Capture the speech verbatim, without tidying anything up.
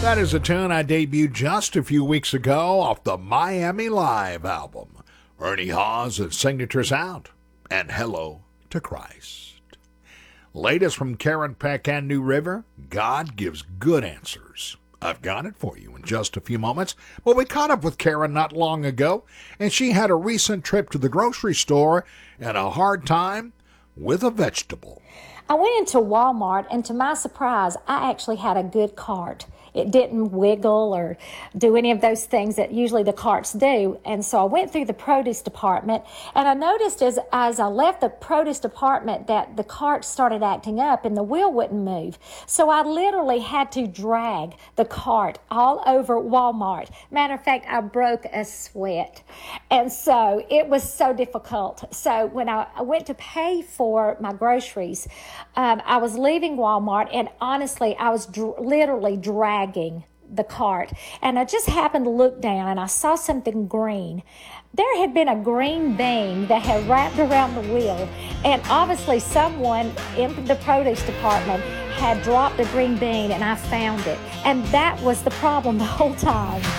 That is a tune I debuted just a few weeks ago off the Miami Live album. Ernie Hawes and Signature Sound, and Hello to Christ. Latest from Karen Peck and New River, God gives good answers. I've got it for you in just a few moments. Well, we caught up with Karen not long ago, and she had a recent trip to the grocery store and a hard time with a vegetable. I went into Walmart, and to my surprise, I actually had a good cart. It didn't wiggle or do any of those things that usually the carts do. And so I went through the produce department, and I noticed as, as I left the produce department that the cart started acting up and the wheel wouldn't move. So I literally had to drag the cart all over Walmart. Matter of fact, I broke a sweat. And so it was so difficult. So when I, I went to pay for my groceries, um, I was leaving Walmart, and honestly, I was dr- literally dragging the cart, and I just happened to look down and I saw something green. There had been a green bean that had wrapped around the wheel, and obviously someone in the produce department had dropped a green bean, and I found it, and that was the problem the whole time.